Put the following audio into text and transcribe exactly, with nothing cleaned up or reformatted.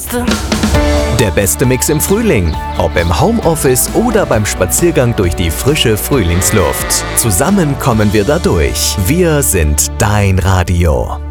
Beste. Der beste Mix im Frühling. Ob im Homeoffice oder beim Spaziergang durch die frische Frühlingsluft. Zusammen kommen wir da durch. Wir sind dein Radio.